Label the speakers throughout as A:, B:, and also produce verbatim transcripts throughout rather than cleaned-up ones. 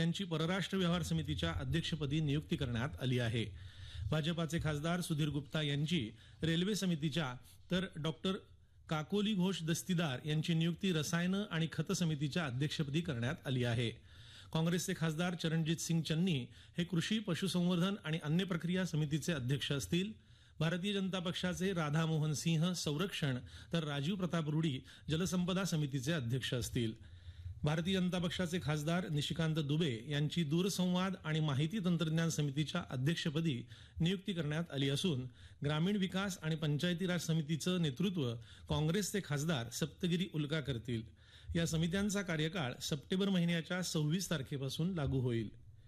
A: यांची परराष्ट्र व्यवहार समितीच्या अध्यक्षपदी नियुक्ती करण्यात आली आहे. भाजपाचे खासदार सुधीर गुप्ता यांची रेल्वे समितीच्या तर डॉक्टर काकोली घोष दस्तीदार यांची नियुक्ती रसायनं आणि खत समितीच्या अध्यक्षपदी करण्यात आली आहे. काँग्रेसचे खासदार चरणजित सिंग चन्नी हे कृषी पशुसंवर्धन आणि अन्य प्रक्रिया समितीचे अध्यक्ष असतील. भारतीय जनता पक्षाचे राधा मोहन सिंह संरक्षण तर राजीव प्रताप रुडी जलसंपदा समितीचे अध्यक्ष असतील. भारतीय जनता पक्षाचे खासदार निशिकांत दुबे यांची दूरसंवाद आणि माहिती तंत्रज्ञान समितीच्या अध्यक्षपदी नियुक्ती करण्यात आली असून ग्रामीण विकास आणि पंचायती राज समितीचं नेतृत्व काँग्रेसचे खासदार सप्तगिरी उल्का करतील. या समित्यांचा कार्यकाळ सप्टेंबर महिन्याच्या सव्वीस तारखेपासून लागू होईल.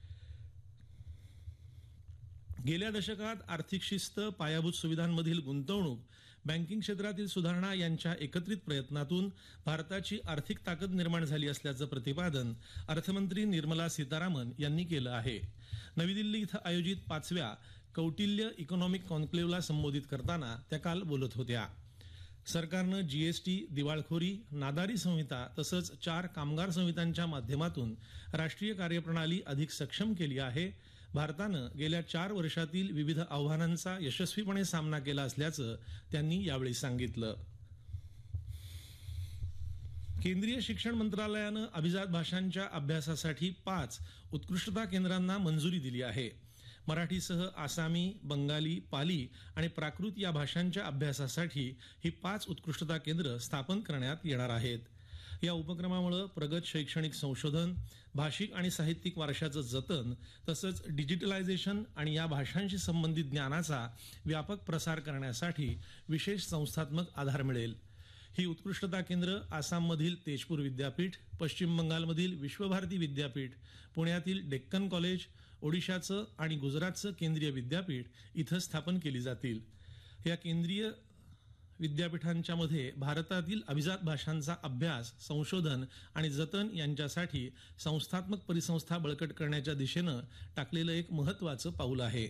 A: गेल्या दशकात आर्थिक शिस्त, पायाभूत सुविधांमधील गुंतवणूक, बँकिंग क्षेत्रातील सुधारणा यांच्या एकत्रित प्रयत्नातून भारताची आर्थिक ताकद निर्माण झाली असल्याचं प्रतिपादन अर्थमंत्री निर्मला सीतारामन यांनी केलं आहे. नवी दिल्ली इथं आयोजित पाचव्या कौटिल्य इकॉनॉमिक कॉन्क्लेव्हला संबोधित करताना त्या काल बोलत होत्या. सरकारनं जीएसटी, दिवाळखोरी, नादारी संहिता तसंच चार कामगार संहितांच्या माध्यमातून राष्ट्रीय कार्यप्रणाली अधिक सक्षम केली आहे. भारतानं गेल्या चार वर्षातील विविध आव्हानांचा यशस्वीपणे सामना केला असल्याचं त्यांनी यावेळी सांगितलं. केंद्रीय शिक्षण मंत्रालयानं अभिजात भाषांच्या अभ्यासासाठी पाच उत्कृष्टता केंद्रांना मंजुरी दिली आहे. मराठीसह आसामी, बंगाली, पाली आणि प्राकृत या भाषांच्या अभ्यासासाठी ही पाच उत्कृष्टता केंद्र स्थापन करण्यात येणार आहेत. या उपक्रमामुळे प्रगत शैक्षणिक संशोधन, भाषिक आणि साहित्यिक वारशाचं जतन तसंच डिजिटलायझेशन आणि या भाषांशी संबंधित ज्ञानाचा व्यापक प्रसार करण्यासाठी विशेष संस्थात्मक आधार मिळेल. ही उत्कृष्टता केंद्र आसाममधील तेजपूर विद्यापीठ, पश्चिम बंगालमधील विश्वभारती विद्यापीठ, पुण्यातील डेक्कन कॉलेज, ओडिशाचं आणि गुजरातचं केंद्रीय विद्यापीठ इथं स्थापन केली जातील. या केंद्रीय विद्यापीठांच्या मध्ये भारतातील अभिजात भाषांचा अभ्यास, संशोधन आणि जतन यांच्यासाठी संस्थात्मक परिसंस्था बळकट करण्याच्या दिशेनं टाकलेलं एक महत्वाचं पाऊल आहे.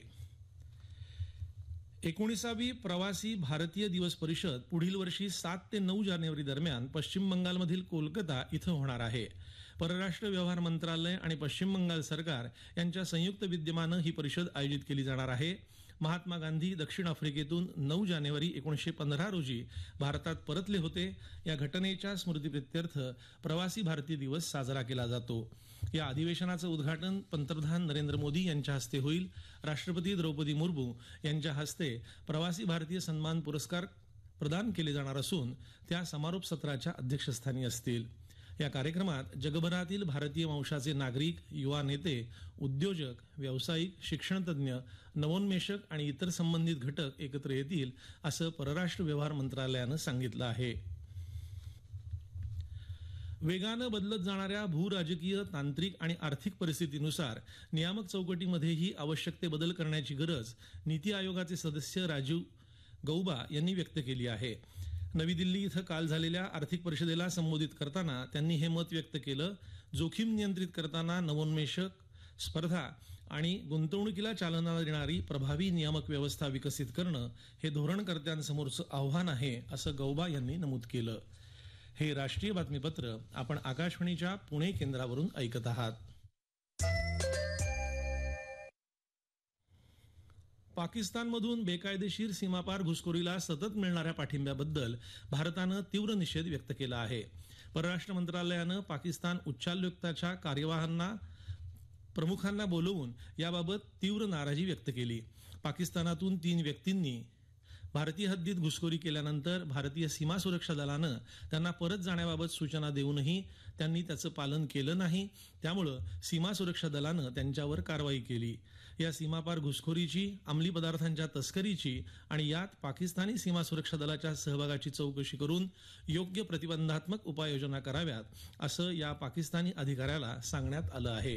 A: एकोणीसावी प्रवासी भारतीय दिवस परिषद पुढील वर्षी सात ते नऊ जानेवारी दरम्यान पश्चिम बंगालमधील कोलकाता इथं होणार आहे. परराष्ट्र व्यवहार मंत्रालय आणि पश्चिम बंगाल सरकार यांच्या संयुक्त विद्यमानं ही परिषद आयोजित केली जाणार आहे. महात्मा गांधी दक्षिण आफ्रिकेतून नऊ जानेवारी एकोणीसशे पंधरा रोजी भारतात परतले होते. या घटनेच्या स्मृतीप्रित्यर्थ प्रवासी भारतीय दिवस साजरा केला जातो. या अधिवेशनाचं उद्घाटन पंतप्रधान नरेंद्र मोदी यांच्या हस्ते होईल. राष्ट्रपती द्रौपदी मुर्मू यांच्या हस्ते प्रवासी भारतीय सन्मान पुरस्कार प्रदान केले जाणार असून त्या समारोप सत्राच्या अध्यक्षस्थानी असतील. या कार्यक्रमात जगभरातील भारतीय वंशाचे नागरिक, युवा नेते, उद्योजक, व्यावसायिक, शिक्षणतज्ञ, नवोन्मेषक आणि इतर संबंधित घटक एकत्र येतील असं परराष्ट्र व्यवहार मंत्रालयानं सांगितलं आहे. वेगानं बदलत जाणाऱ्या भूराजकीय, तांत्रिक आणि आर्थिक परिस्थितीनुसार नियामक चौकटीमध्येही आवश्यक ते बदल करण्याची गरज नीती आयोगाचे सदस्य राजीव गौबा यांनी व्यक्त केली आहे. नवी दिल्ली इथं काल झालेल्या आर्थिक परिषदेला संबोधित करताना त्यांनी हे मत व्यक्त केलं. जोखीम नियंत्रित करताना नवोन्मेषक, स्पर्धा आणि गुंतवणुकीला चालना देणारी प्रभावी नियामक व्यवस्था विकसित करणं हे धोरणकर्त्यांसमोरचं आव्हान आहे असं गौबा यांनी नमूद केलं. हे राष्ट्रीय बातमीपत्र आपण आकाशवाणीच्या पुणे केंद्रावरून ऐकत आहात. पाकिस्तानमधून बेकायदेशीर सीमापार घुसखोरीला सतत मिळणाऱ्या पाठिंब्याबद्दल भारतानं तीव्र निषेध व्यक्त केला आहे. परराष्ट्र मंत्रालयानं पाकिस्तान उच्चायुक्ताच्या कार्यवाहांना प्रमुखांना बोलवून याबाबत तीव्र नाराजी व्यक्त केली. पाकिस्तानातून तीन व्यक्तींनी भारतीय हद्दीत घुसखोरी केल्यानंतर भारतीय सीमा सुरक्षा दलानं त्यांना परत जाण्याबाबत सूचना देऊनही त्यांनी त्याचं पालन केलं नाही. त्यामुळे सीमा सुरक्षा दलानं त्यांच्यावर कारवाई केली. या सीमापार घुसखोरीची, अंमली पदार्थांच्या तस्करीची आणि यात पाकिस्तानी सीमा सुरक्षा दलाच्या सहभागाची चौकशी करून योग्य प्रतिबंधात्मक उपाययोजना कराव्यात असं या पाकिस्तानी अधिकाऱ्याला सांगण्यात आलं आहे.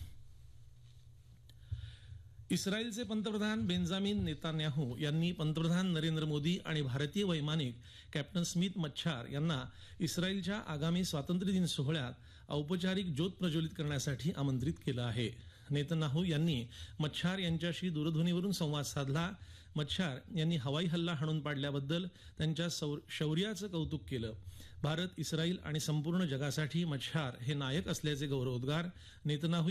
A: इस्रायलचे पंतप्रधान बेंजामिन नेतान्याहू यांनी पंतप्रधान नरेंद्र मोदी आणि भारतीय वैमानिक कॅप्टन स्मिथ मच्छार यांना इस्रायलच्या आगामी स्वातंत्र्यदिन सोहळ्यात औपचारिक ज्योत प्रज्वलित करण्यासाठी आमंत्रित केलं आहे. नेतन्याहू यांनी मच्छार यांच्याशी दूरध्वनीवरून संवाद साधला. मच्छार यांनी हवाई हल्ला हाणून पाडल्याबद्दल त्यांच्या शौर्याचं कौतुक केलं. भारत, इस्रायल आणि संपूर्ण जगासाठी मच्छार हे नायक असल्याचे गौरवोद्गार नेतन्याहू